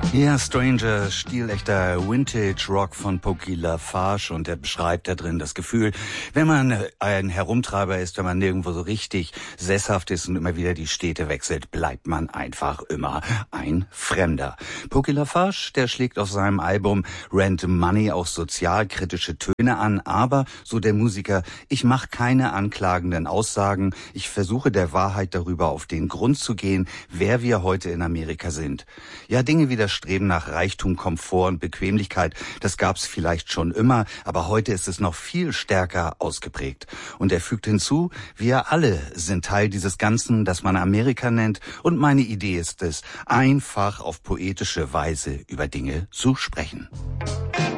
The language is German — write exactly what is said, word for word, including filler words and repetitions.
Ja, Stranger, stilechter Vintage-Rock von Pokey LaFarge, und er beschreibt da drin das Gefühl, wenn man ein Herumtreiber ist, wenn man nirgendwo so richtig sesshaft ist und immer wieder die Städte wechselt, bleibt man einfach immer ein Fremder. Pokey LaFarge, der schlägt auf seinem Album Rent Money auch sozialkritische Töne an, aber, so der Musiker, ich mache keine anklagenden Aussagen, ich versuche der Wahrheit darüber auf den Grund zu gehen, wer wir heute in Amerika sind. Ja, Dinge wie das Streben nach Reichtum, Komfort und Bequemlichkeit, das gab's vielleicht schon immer, aber heute ist es noch viel stärker ausgeprägt. Und er fügt hinzu, wir alle sind Teil dieses Ganzen, das man Amerika nennt, und meine Idee ist es, einfach auf poetische Weise über Dinge zu sprechen.